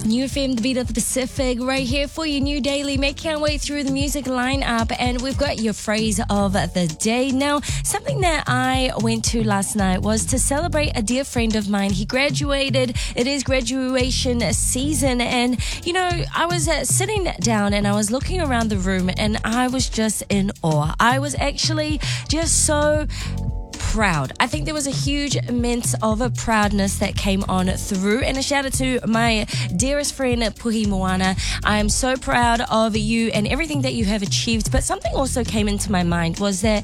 New FM, the beat of the Pacific, right here for you, new daily. Making our way through the music lineup, and we've got your phrase of the day. Now, something that I went to last night was to celebrate a dear friend of mine. He graduated. It is graduation season, and I was sitting down and I was looking around the room, and I was just in awe. I was actually just so proud. I think there was a huge immense of a proudness that came on through, and a shout out to my dearest friend Puhi Moana. I am so proud of you and everything that you have achieved. But something also came into my mind was that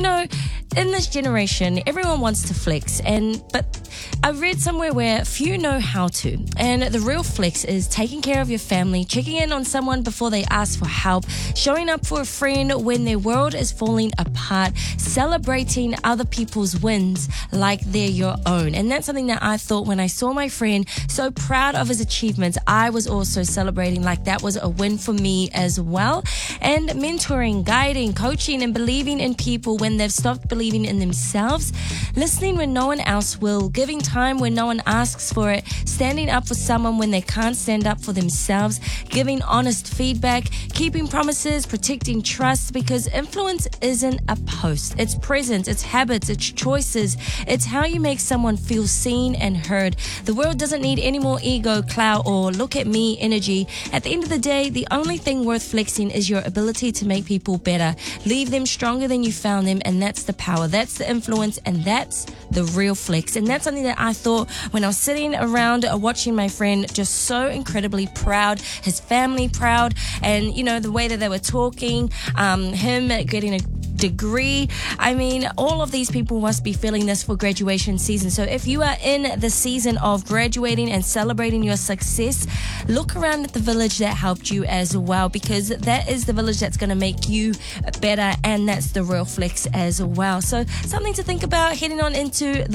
in this generation everyone wants to flex, but I read somewhere where few know how to, and the real flex is taking care of your family, checking in on someone before they ask for help, showing up for a friend when their world is falling apart, celebrating other people's wins like they're your own. And that's something that I thought when I saw my friend so proud of his achievements, I was also celebrating like that was a win for me as well. And mentoring, guiding, coaching, and believing in people when they've stopped believing in themselves, listening when no one else will, giving time when no one asks for it, standing up for someone when they can't stand up for themselves, giving honest feedback, keeping promises, protecting trust, because influence isn't a post. It's presence, it's habits, it's choices. It's how you make someone feel seen and heard. The world doesn't need any more ego, clout, or look at me energy. At the end of the day, the only thing worth flexing is your ability to make people better. Leave them stronger than you found them, and that's the power, that's the influence, and that's the real flex. And that's something that I thought when I was sitting around watching my friend just so incredibly proud, his family proud, and the way that they were talking, him getting a degree. I mean, all of these people must be feeling this for graduation season. So if you are in the season of graduating and celebrating your success, look around at the village that helped you as well, because that is the village that's going to make you better, and that's the real flex as well. So something to think about heading on into the